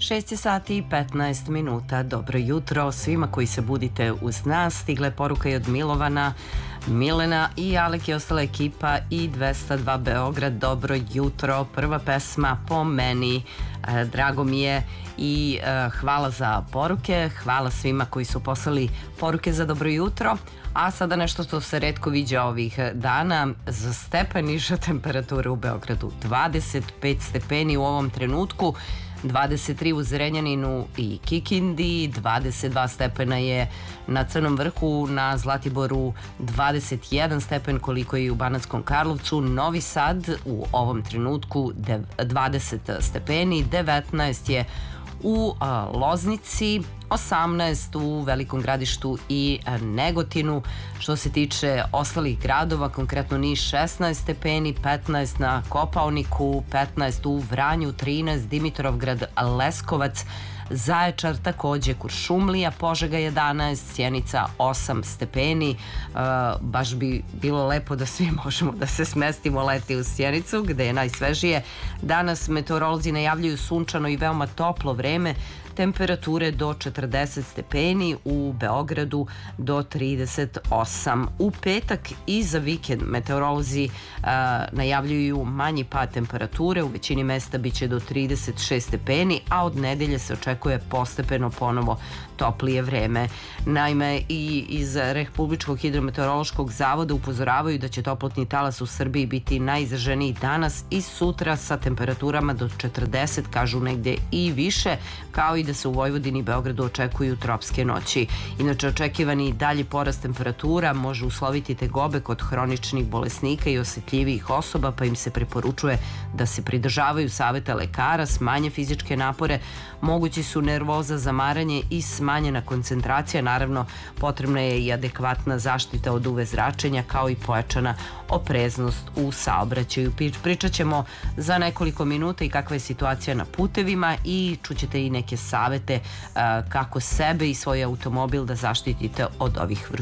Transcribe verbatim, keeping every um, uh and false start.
šest je sati i petnaest minuta. Dobro jutro svima koji se budite uz nas. Stigla je poruka i od Milovana, Milena i Alek i ostala ekipa i dvesta dva Beograd. Dobro jutro. Prva pesma po meni. E, drago mi je i e, hvala za poruke. Hvala svima koji su poslali poruke za dobro jutro. A sada nešto što se retko viđa ovih dana. Za stepen niža temperatura u Beogradu. dvadeset pet stepeni u ovom trenutku. dvadeset tri u Zrenjaninu i Kikindi, dvadeset dva stepena je na Crnom vrhu, na Zlatiboru dvadeset jedan stepen koliko je i u Banatskom Karlovcu, Novi Sad u ovom trenutku dvadeset stepeni, devetnaest je u a, Loznici, osamnaest u Velikom Gradištu i Negotinu. Što se tiče ostalih gradova, konkretno Niš šesnaest stepeni, petnaest na Kopaoniku, petnaest u Vranju, trinaest Dimitrovgrad, Leskovac, Zaječar, takođe Kuršumlija, Požega jedanaest, Sjenica osam stepeni. E, baš bi bilo lepo da svi možemo da se smestimo leti u Sjenicu, gde je najsvežije. Danas meteorolozi najavljuju sunčano i veoma toplo vreme, temperature do četrdeset stepeni, u Beogradu do trideset osam. U petak i za vikend meteorolozi uh, najavljuju manji pad temperature, u većini mesta biće do trideset šest stepeni, a od nedelje se očekuje postepeno ponovo toplije vreme. Naime, i iz Republičkog hidrometeorološkog zavoda upozoravaju da će toplotni talas u Srbiji biti najizraženiji danas i sutra sa temperaturama do četrdeset, kažu negde i više, kao i da se u Vojvodini i Beogradu očekuju tropske noći. Inače, očekivani dalji porast temperatura može usloviti tegobe kod hroničnih bolesnika i osetljivijih osoba, pa im se preporučuje da se pridržavaju saveta lekara, smanje fizičke napore, mogući su nervoza, zamaranje i smanjena koncentracija. Naravno, potrebna je i adekvatna zaštita od U V zračenja, kao i pojačana opreznost u saobraćaju. Pričat ćemo za nekoliko minuta i kakva je situacija na putevima i čućete i neke savete kako sebe i svoj automobil da zaštitite od ovih vrućina.